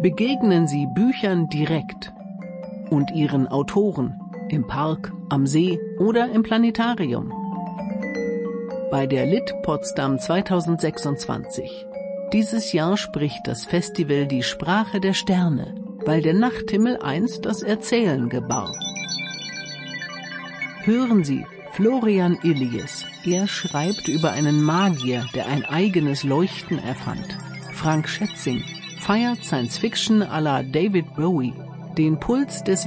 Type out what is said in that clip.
Begegnen Sie Büchern direkt und ihren Autoren im Park, am See oder im Planetarium. Bei der Lit Potsdam 2026. Dieses Jahr spricht das Festival die Sprache der Sterne, weil der Nachthimmel einst das Erzählen gebar. Hören Sie Florian Illies. Er schreibt über einen Magier, der ein eigenes Leuchten erfand. Frank Schätzing feiert Science Fiction à la David Bowie, den Puls des